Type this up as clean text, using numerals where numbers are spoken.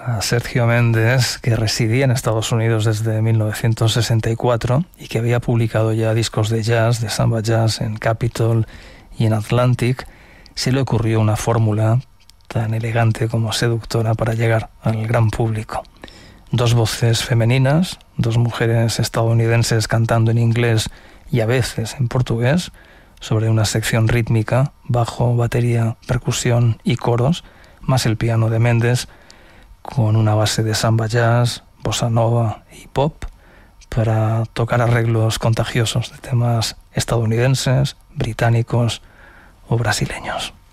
a Sergio Méndez, que residía en Estados Unidos desde 1964 y que había publicado ya discos de jazz, de samba jazz, en Capitol y en Atlantic, se le ocurrió una fórmula tan elegante como seductora para llegar al gran público. 2 voces femeninas, 2 mujeres estadounidenses cantando en inglés y a veces en portugués, sobre una sección rítmica, bajo, batería, percusión y coros, más el piano de Méndez, con una base de samba jazz, bossa nova y pop, para tocar arreglos contagiosos de temas estadounidenses, británicos o brasileños.